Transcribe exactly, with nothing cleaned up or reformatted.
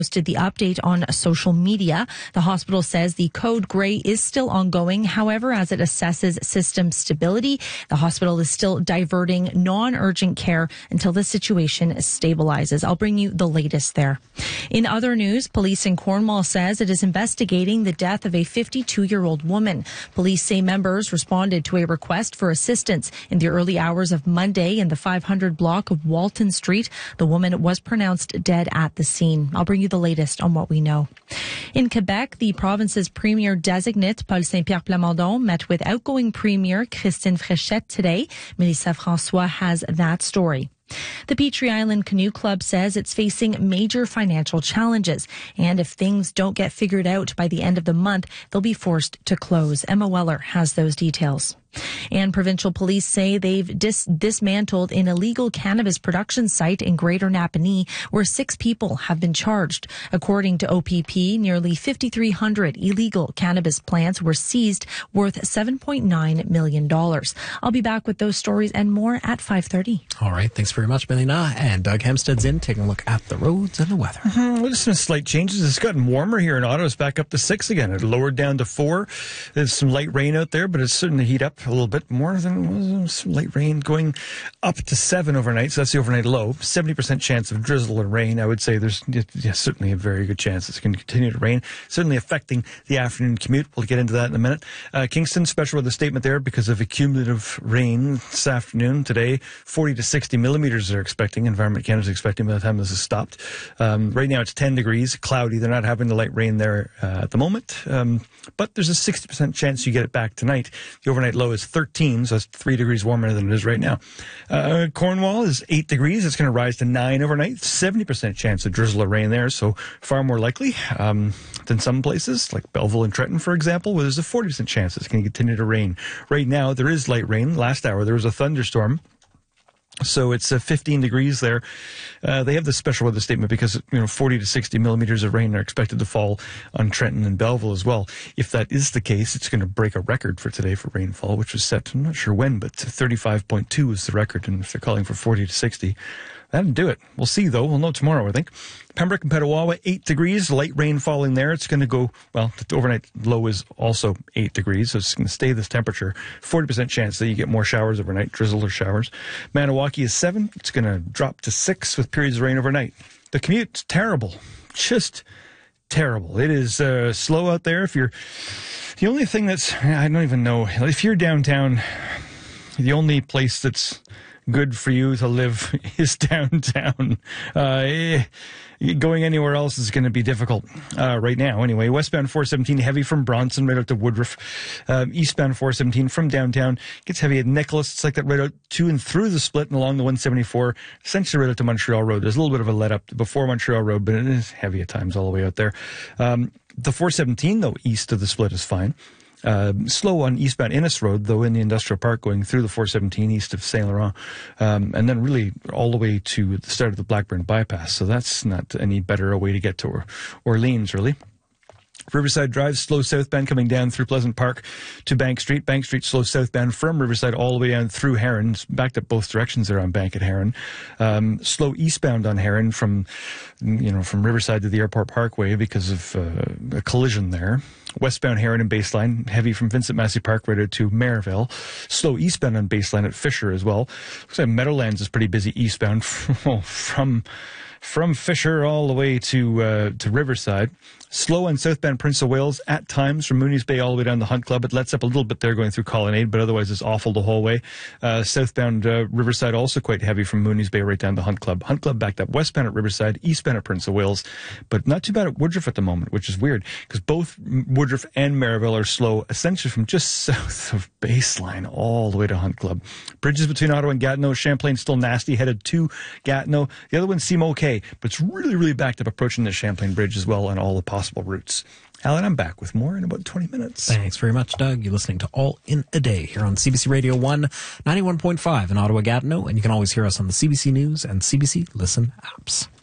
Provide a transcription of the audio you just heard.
posted the update on social media. The hospital says the code gray is still ongoing. However, as it assesses system stability, the hospital is still diverting non-urgent care until the situation stabilizes. I'll bring you the latest there. In other news, police in Cornwall says it is investigating the death of a fifty-two-year-old woman. Police say members responded to a request for assistance in the early hours of Monday in the five hundred block of Walton Street. The woman was pronounced dead at the scene. I'll bring you the latest on what we know. In Quebec, the province's premier designate, Paul Saint-Pierre Plamondon, met with outgoing premier Christine Fréchette today. Melissa François has that story. The Petrie Island Canoe Club says it's facing major financial challenges, and if things don't get figured out by the end of the month, they'll be forced to close. Emma Weller has those details. And provincial police say they've dis- dismantled an illegal cannabis production site in Greater Napanee where six people have been charged. According to O P P, nearly fifty-three hundred illegal cannabis plants were seized, worth seven point nine million dollars. I'll be back with those stories and more at five thirty. All right. Thanks very much, Melina. And Doug Hempstead's in, taking a look at the roads and the weather. Mm-hmm. Well, just some slight changes. It's gotten warmer here in Ottawa. It's back up to six again. It lowered down to four. There's some light rain out there, but it's starting to heat up a little bit more than it was. Some light rain going up to seven overnight. So that's the overnight low. seventy percent chance of drizzle and rain. I would say there's yeah, certainly a very good chance it's going to continue to rain. Certainly affecting the afternoon commute. We'll get into that in a minute. Uh, Kingston, special weather statement there because of accumulative rain this afternoon. Today, forty to sixty millimeters they're expecting. Environment Canada is expecting by the time this is stopped. Um, right now it's ten degrees, cloudy. They're not having the light rain there uh, at the moment. Um, but there's a sixty percent chance you get it back tonight. The overnight low is thirteen, so it's three degrees warmer than it is right now. Uh, Cornwall is eight degrees. It's going to rise to nine overnight. seventy percent chance of drizzle or rain there, so far more likely um, than some places, like Belleville and Trenton, for example, where there's a forty percent chance it's going to continue to rain. Right now, there is light rain. Last hour, there was a thunderstorm. So it's uh, fifteen degrees there. Uh, they have this special weather statement because, you know, forty to sixty millimeters of rain are expected to fall on Trenton and Belleville as well. If that is the case, it's going to break a record for today for rainfall, which was set, I'm not sure when, but thirty-five point two is the record. And if they're calling for forty to sixty, that'll do it. We'll see, though. We'll know tomorrow, I think. Pembroke and Petawawa, eight degrees. Light rain falling there. It's going to go, well, the overnight low is also eight degrees, so it's going to stay this temperature. forty percent chance that you get more showers overnight, drizzle or showers. Maniwaki is seven. It's going to drop to six with periods of rain overnight. The commute's terrible. Just terrible. It is uh, slow out there. If you're, the only thing that's, I don't even know, if you're downtown, the only place that's good for you to live is downtown. Uh, going anywhere else is going to be difficult uh, right now. Anyway, westbound four seventeen heavy from Bronson right out to Woodruff. Um, eastbound four seventeen from downtown gets heavy at Nicholas. It's like that right out to and through the split and along the one seventy-four, essentially right out to Montreal Road. There's a little bit of a let up before Montreal Road, but it is heavy at times all the way out there. Um, the four seventeen, though, east of the split is fine. Uh, slow on eastbound Innes Road, though, in the industrial park going through the four seventeen east of Saint Laurent, um, and then really all the way to the start of the Blackburn bypass. So that's not any better a way to get to or- Orleans, really. Riverside Drive, slow southbound coming down through Pleasant Park to Bank Street. Bank Street, slow southbound from Riverside all the way down through Heron. Backed up both directions there on Bank at Heron. Um, slow eastbound on Heron from, you know, from Riverside to the Airport Parkway because of uh, a collision there. Westbound Heron and Baseline, heavy from Vincent Massey Park right out to Maryville. Slow eastbound on Baseline at Fisher as well. Looks like Meadowlands is pretty busy eastbound from from, from Fisher all the way to uh, to Riverside. Slow on southbound Prince of Wales at times from Mooney's Bay all the way down to Hunt Club. It lets up a little bit there going through Colonnade, but otherwise it's awful the whole way. Uh, southbound uh, Riverside also quite heavy from Mooney's Bay right down to Hunt Club. Hunt Club backed up westbound at Riverside, eastbound at Prince of Wales, but not too bad at Woodruff at the moment, which is weird because both Woodruff and Maryville are slow, essentially from just south of Baseline all the way to Hunt Club. Bridges between Ottawa and Gatineau, Champlain still nasty, headed to Gatineau. The other ones seem okay, but it's really, really backed up approaching the Champlain Bridge as well on all the possible routes. Alan, I'm back with more in about twenty minutes. Thanks very much, Doug. You're listening to All in a Day here on C B C Radio one, ninety-one point five in Ottawa, Gatineau, and you can always hear us on the C B C News and C B C Listen apps.